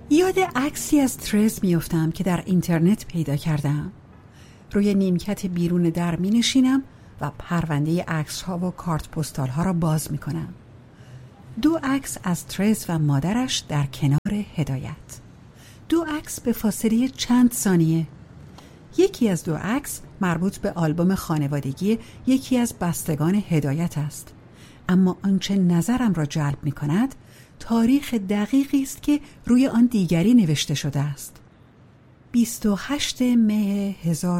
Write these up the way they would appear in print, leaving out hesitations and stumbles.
یاد عکسی از ترز میافتم که در اینترنت پیدا کردم. روی نیمکت بیرون در می نشینم و پرونده عکس ها و کارت پستال ها را باز می کنم. 2 عکس از ترز و مادرش در کنار هدایت. 2 عکس به فاصله چند ثانیه. یکی از 2 عکس مربوط به آلبوم خانوادگی یکی از بستگان هدایت است. اما آنچه نظرم را جلب می کند تاریخ دقیقی است که روی آن دیگری نوشته شده است. 28 مه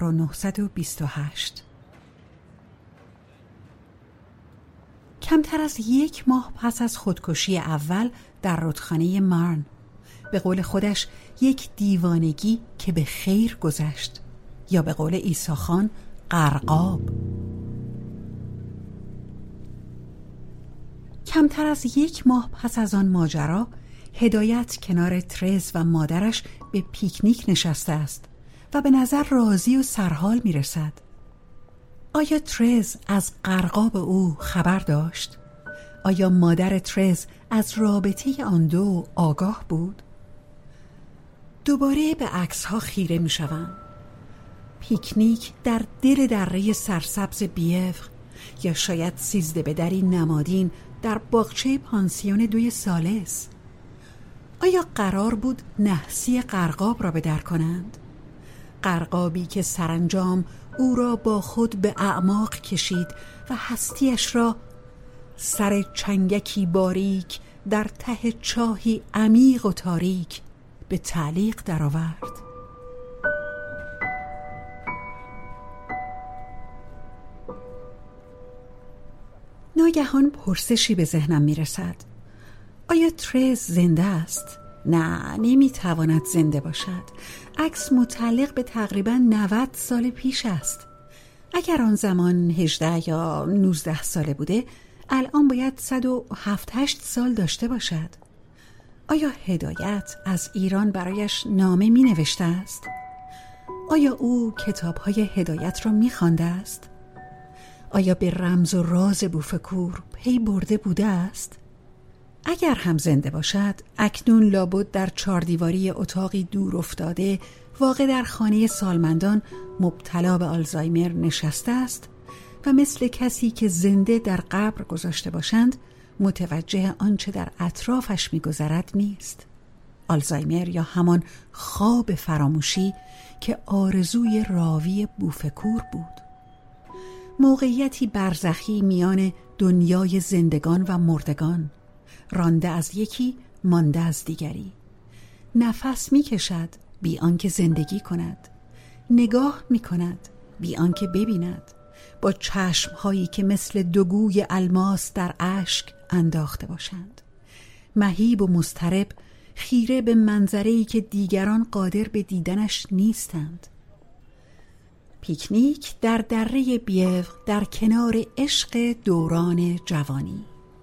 1928. کمتر از 1 ماه پس از خودکشی اول در رودخانه مارن، به قول خودش یک دیوانگی که به خیر گذشت، یا به قول عیسی خان غرقاب. کمتر از 1 ماه پس از آن ماجرا، هدایت کنار ترز و مادرش به پیکنیک نشسته است و به نظر راضی و سرحال می رسد. آیا ترز از غرقاب او خبر داشت؟ آیا مادر ترز از رابطه آن دو آگاه بود؟ دوباره به عکس‌ها خیره می شوم. پیکنیک در دل دره سرسبز بیفق، یا شاید 13 بدری نمادین در باغچه پانسیون 2 سالس. آیا قرار بود نحسی غرقاب را به در کنند؟ غرقابی که سرانجام او را با خود به اعماق کشید و هستیش را سر چنگکی باریک در ته چاهی عمیق و تاریک به تعلیق درآورد. ناگهان پرسشی به ذهنم میرسد. آیا ترز زنده است؟ نه، نمیتواند زنده باشد. عکس متعلق به تقریباً 90 سال پیش است. اگر آن زمان 18 یا 19 ساله بوده، الان باید 107-8 سال داشته باشد. آیا هدایت از ایران برایش نامه می نوشته است؟ آیا او کتاب‌های هدایت را می خوانده است؟ آیا به رمز و راز بوفکور پی برده بوده است؟ اگر هم زنده باشد، اکنون لابد در 4 دیواری اتاقی دور افتاده واقع در خانه سالمندان مبتلا به آلزایمر نشسته است و مثل کسی که زنده در قبر گذاشته باشند متوجه آنچه در اطرافش می‌گذرد نیست. آلزایمر یا همان خواب فراموشی که آرزوی راوی بوفکور بود. موقعیتی برزخی میان دنیای زندگان و مردگان، رانده از یکی مانده از دیگری. نفس می‌کشد بی آنکه زندگی کند، نگاه می‌کند بی آنکه ببیند، با چشم‌هایی که مثل 2 گوی الماس در اشک انداخته باشند، مهیب و مضطرب، خیره به منظره‌ای که دیگران قادر به دیدنش نیستند. پیکنیک در دره بیفق در کنار عشق دوران جوانی.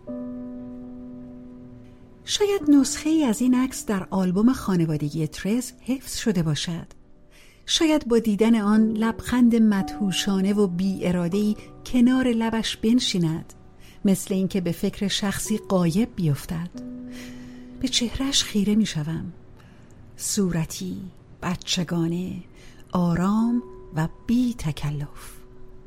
شاید نسخه ای از این عکس در آلبوم خانوادگی ترز حفظ شده باشد. شاید با دیدن آن لبخند مدهوشانه و بی اراده‌ای کنار لبش بنشیند، مثل اینکه به فکر شخصی غایب بیفتد. به چهرهش خیره می شوم. صورتی بچگانه، آرام و بی تکلف.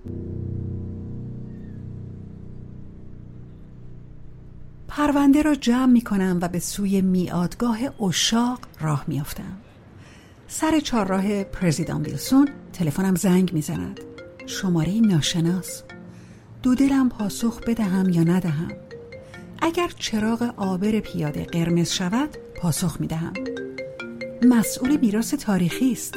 پرونده را جمع می کنم و به سوی میادگاه عشاق راه می افتم. سر 4 راه پرزیدان ویلسون تلفنم زنگ می زند. شماره ناشناس. 2 دلم پاسخ بدهم یا ندهم. اگر چراغ عابر پیاده قرمز شود پاسخ می دهم. مسئول میراث تاریخی است.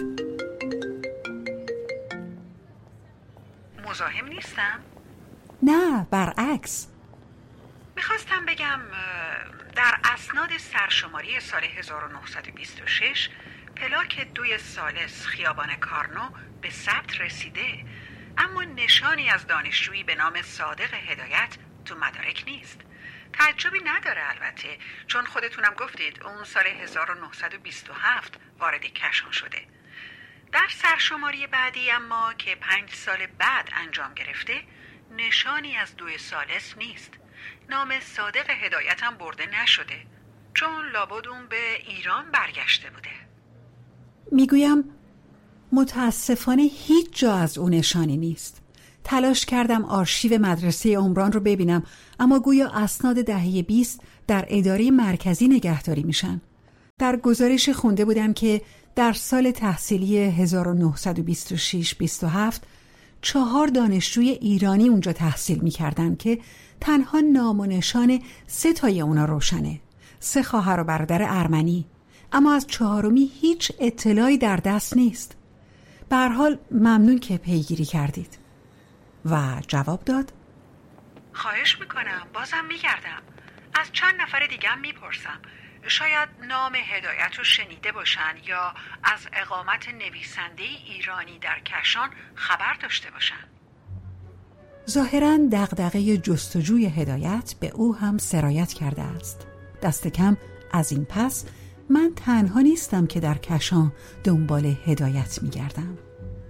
مزاحم نیستم؟ نه، برعکس. میخواستم بگم در اسناد سرشماری سال 1926 پلاک 2 سالس خیابان کارنو به ثبت رسیده، اما نشانی از دانشجویی به نام صادق هدایت تو مدارک نیست. تعجبی نداره البته، چون خودتونم گفتید اون سال 1927 وارد کشان شده. در سرشماری بعدی اما که 5 سال بعد انجام گرفته، نشانی از 2 سالس نیست. نام صادق هدایت هم برده نشده. چون لابد اون به ایران برگشته بوده. میگویم متاسفانه هیچ جا از اون نشانی نیست. تلاش کردم آرشیو مدرسه عمران رو ببینم، اما گویا اسناد دهه 20 در اداره مرکزی نگهداری میشن. در گزارش خونده بودم که در سال تحصیلی 1926-27 4 دانشجوی ایرانی اونجا تحصیل میکردن که تنها نام و نشان 3 تای اونا روشنه. 3 خواهر و برادر ارمنی، اما از 4می هیچ اطلاعی در دست نیست. به هر حال ممنون که پیگیری کردید. و جواب داد: خواهش میکنم، بازم میگردم. از چند نفر دیگه میپرسم. شاید نام هدایت رو شنیده باشن یا از اقامت نویسنده ایرانی در کشان خبر داشته باشن. ظاهراً دغدغه جستجوی هدایت به او هم سرایت کرده است. دست کم از این پس من تنها نیستم که در کشان دنبال هدایت میگردم.